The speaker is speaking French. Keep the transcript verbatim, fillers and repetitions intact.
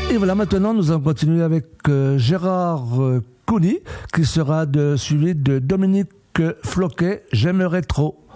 Et voilà, maintenant, nous allons continuer avec euh, Gérard euh, Couni, qui sera de, suivi de Dominique Floquet, J'aimerais trop.